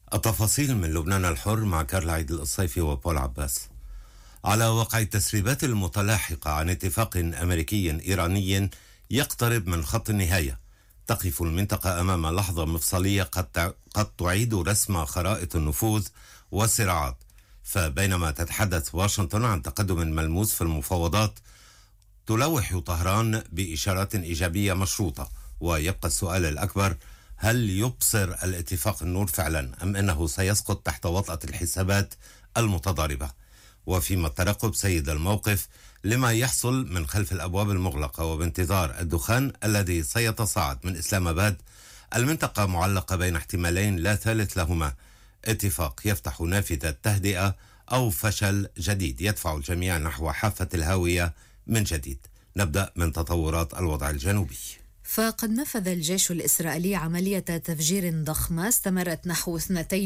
التفاصيل من لبنان الحر مع كارل عيد القصيفي وبول عباس. على وقع التسريبات المتلاحقة عن اتفاق أمريكي إيراني يقترب من خط النهاية، تقف المنطقة أمام لحظة مفصلية قد تعيد رسم خرائط النفوذ والصراعات. فبينما تتحدث واشنطن عن تقدم ملموس في المفاوضات، تلوح طهران بإشارات إيجابية مشروطة. ويبقى السؤال الأكبر: هل يبصر الاتفاق النور فعلا، أم أنه سيسقط تحت وطأة الحسابات المتضاربة؟ وفيما الترقب سيد الموقف لما يحصل من خلف الأبواب المغلقة وبانتظار الدخان الذي سيتصاعد من إسلام آباد، المنطقة معلقة بين احتمالين لا ثالث لهما: اتفاق يفتح نافذة تهدئة، أو فشل جديد يدفع الجميع نحو حافة الهاوية من جديد. نبدأ من تطورات الوضع الجنوبي. فقد نفذ الجيش الإسرائيلي عملية تفجير ضخمة استمرت نحو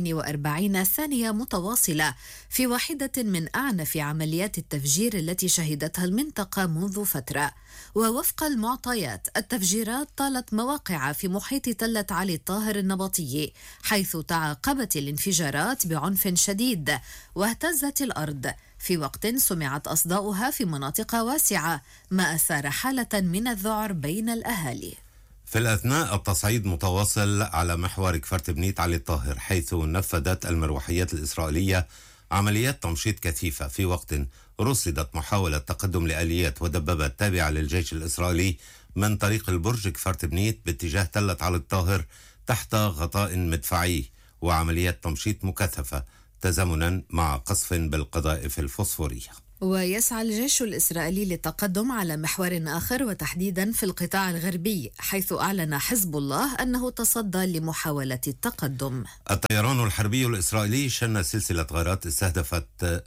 42 ثانية متواصلة في واحدة من أعنف عمليات التفجير التي شهدتها المنطقة منذ فترة. ووفق المعطيات، التفجيرات طالت مواقع في محيط تلة علي الطاهر النبطي، حيث تعاقبت الانفجارات بعنف شديد واهتزت الأرض، في وقت سمعت أصداؤها في مناطق واسعة، ما أثار حالة من الذعر بين الأهالي. في الأثناء، التصعيد متواصل على محور كفر بنيت علي الطاهر، حيث نفذت المروحيات الإسرائيلية عمليات تمشيط كثيفة، في وقت رصدت محاولة تقدم لآليات ودبابات تابعة للجيش الإسرائيلي من طريق البرج كفر بنيت باتجاه تلة علي الطاهر تحت غطاء مدفعي، وعمليات تمشيط مكثفة تزامنا مع قصف بالقذائف الفوسفورية. ويسعى الجيش الإسرائيلي للتقدم على محور آخر، وتحديدا في القطاع الغربي، حيث أعلن حزب الله أنه تصدى لمحاولة التقدم. الطيران الحربي الإسرائيلي شن سلسلة غارات استهدفت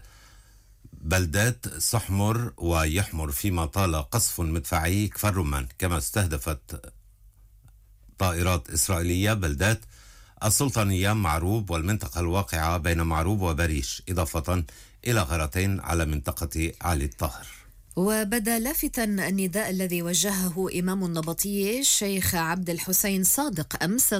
بلدات سحمر ويحمر، فيما طال قصف مدفعي كفر رمان. كما استهدفت طائرات إسرائيلية بلدات السلطانية معروب والمنطقة الواقعة بين معروب وبريش، إضافة إلى غارتين على منطقة علي الطاهر. وبدا لافتا النداء الذي وجهه إمام النبطية الشيخ عبد الحسين صادق أمس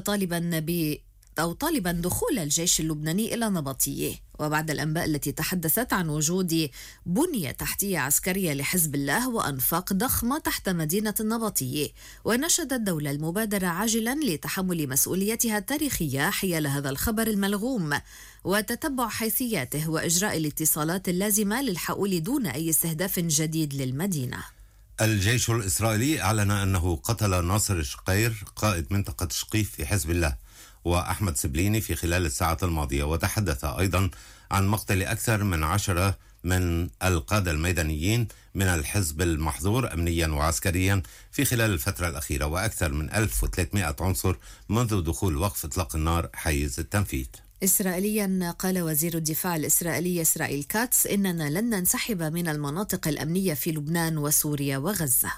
طالبا دخول الجيش اللبناني إلى نبطية، وبعد الأنباء التي تحدثت عن وجود بنية تحتية عسكرية لحزب الله وأنفاق ضخمة تحت مدينة النبطية. ونشد الدولة المبادرة عاجلا لتحمل مسؤوليتها التاريخية حيال هذا الخبر الملغوم، وتتبع حيثياته وإجراء الاتصالات اللازمة للحقول دون أي استهداف جديد للمدينة. الجيش الإسرائيلي أعلن أنه قتل ناصر الشقير قائد منطقة شقيف في حزب الله وأحمد سبليني في خلال الساعات الماضية، وتحدث أيضا عن مقتل أكثر من 10 من القادة الميدانيين من الحزب المحظور أمنيا وعسكريا في خلال الفترة الأخيرة، وأكثر من 1300 عنصر منذ دخول وقف إطلاق النار حيز التنفيذ. إسرائيليا، قال وزير الدفاع الإسرائيلي إسرائيل كاتس: إننا لن ننسحب من المناطق الأمنية في لبنان وسوريا وغزة.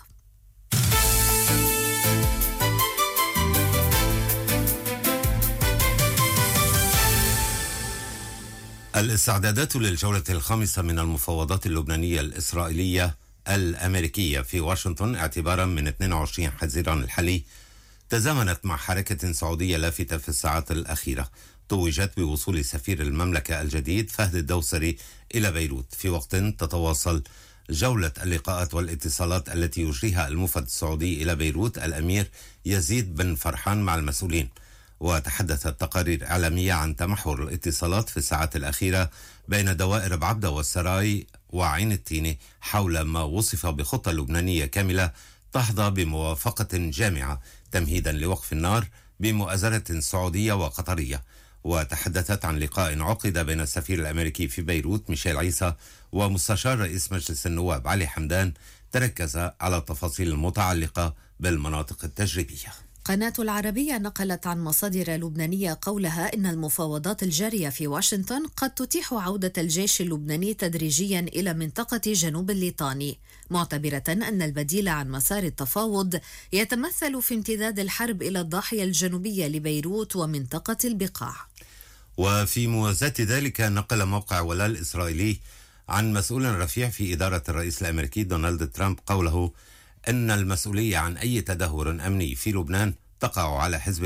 الاستعدادات للجولة الخامسة من المفاوضات اللبنانية الإسرائيلية الأمريكية في واشنطن اعتبارا من 22 حزيران الحالي تزامنت مع حركة سعودية لافتة في الساعات الأخيرة، توجت بوصول سفير المملكة الجديد فهد الدوسري إلى بيروت، في وقت تتواصل جولة اللقاءات والاتصالات التي يجريها الموفد السعودي إلى بيروت الأمير يزيد بن فرحان مع المسؤولين. وتحدثت تقارير إعلامية عن تمحور الاتصالات في الساعات الأخيرة بين دوائر بعبدة والسراي وعين التيني حول ما وصف بخطة لبنانية كاملة تحظى بموافقة جامعة تمهيدا لوقف النار بمؤازرة سعودية وقطرية. وتحدثت عن لقاء عقد بين السفير الأمريكي في بيروت ميشيل عيسى ومستشار رئيس مجلس النواب علي حمدان، تركز على التفاصيل المتعلقة بالمناطق التجريبية. قناة العربية نقلت عن مصادر لبنانية قولها إن المفاوضات الجارية في واشنطن قد تتيح عودة الجيش اللبناني تدريجيا إلى منطقة جنوب الليطاني، معتبرة أن البديل عن مسار التفاوض يتمثل في امتداد الحرب إلى الضاحية الجنوبية لبيروت ومنطقة البقاع. وفي موازاة ذلك، نقل موقع ولا الإسرائيلي عن مسؤول رفيع في إدارة الرئيس الأمريكي دونالد ترامب قوله إن المسؤولية عن أي تدهور أمني في لبنان تقع على حزب الله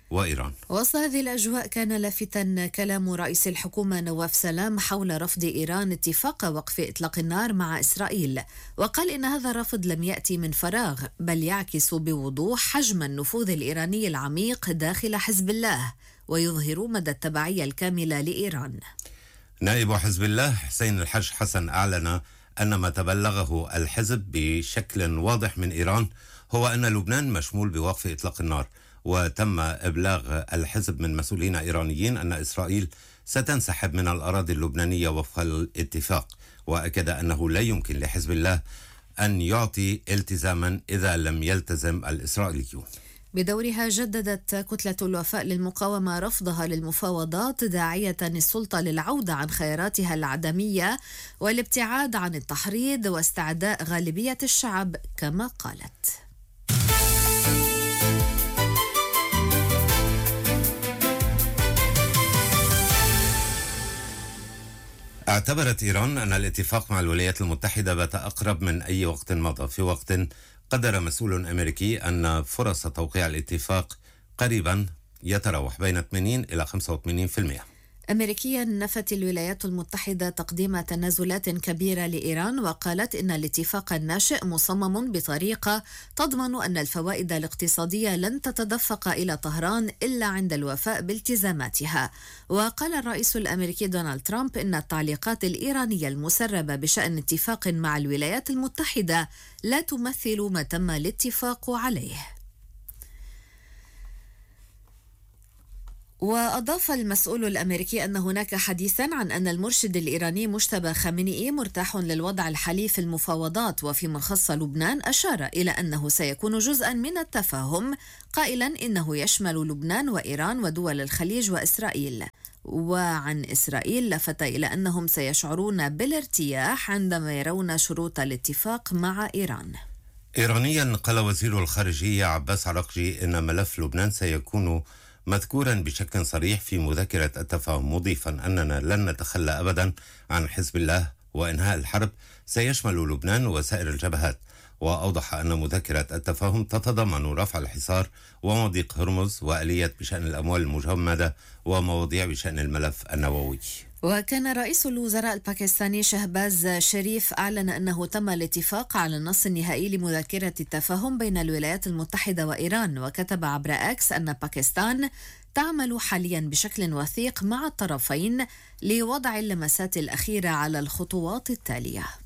وإيران. وسط هذه الأجواء كان لافتا كلام رئيس الحكومة نواف سلام حول رفض إيران اتفاق وقف إطلاق النار مع إسرائيل، وقال إن هذا الرفض لم يأتي من فراغ بل يعكس بوضوح حجم النفوذ الإيراني العميق داخل حزب الله ويظهر مدى التبعية الكاملة لإيران. نائب حزب الله حسين الحج حسن أعلن أن ما تبلغه الحزب بشكل واضح من إيران هو أن لبنان مشمول بوقف إطلاق النار، وتم إبلاغ الحزب من مسؤولين إيرانيين أن إسرائيل ستنسحب من الأراضي اللبنانية وفق الاتفاق، وأكد أنه لا يمكن لحزب الله أن يعطي التزاما إذا لم يلتزم الإسرائيليون. بدورها جددت كتلة الوفاء للمقاومة رفضها للمفاوضات داعية السلطة للعودة عن خياراتها العدمية والابتعاد عن التحريض واستعداء غالبية الشعب كما قالت. اعتبرت إيران أن الاتفاق مع الولايات المتحدة بات أقرب من أي وقت مضى، في وقت قدر مسؤول أمريكي أن فرص توقيع الاتفاق قريبا يتراوح بين 80 إلى 85%. أمريكيا نفت الولايات المتحدة تقديم تنازلات كبيرة لإيران، وقالت إن الاتفاق الناشئ مصمم بطريقة تضمن أن الفوائد الاقتصادية لن تتدفق إلى طهران إلا عند الوفاء بالتزاماتها. وقال الرئيس الأمريكي دونالد ترامب إن التعليقات الإيرانية المسربة بشأن اتفاق مع الولايات المتحدة لا تمثل ما تم الاتفاق عليه. وأضاف المسؤول الأمريكي أن هناك حديثا عن أن المرشد الإيراني مجتبى خامنئي مرتاح للوضع الحالي في المفاوضات، وفيما خص لبنان أشار إلى أنه سيكون جزءا من التفاهم، قائلا إنه يشمل لبنان وإيران ودول الخليج وإسرائيل. وعن إسرائيل لفت إلى أنهم سيشعرون بالارتياح عندما يرون شروط الاتفاق مع إيران. إيرانيا قال وزير الخارجية عباس عراقجي إن ملف لبنان سيكون مذكورا بشكل صريح في مذكرة التفاهم، مضيفا أننا لن نتخلى أبدا عن حزب الله وإنهاء الحرب سيشمل لبنان وسائر الجبهات. وأوضح أن مذكرة التفاهم تتضمن رفع الحصار ومضيق هرمز وآلية بشأن الأموال المجمدة ومواضيع بشأن الملف النووي. وكان رئيس الوزراء الباكستاني شهباز شريف أعلن أنه تم الاتفاق على النص النهائي لمذكرة التفاهم بين الولايات المتحدة وإيران، وكتب عبر إكس أن باكستان تعمل حاليا بشكل وثيق مع الطرفين لوضع اللمسات الأخيرة على الخطوات التالية.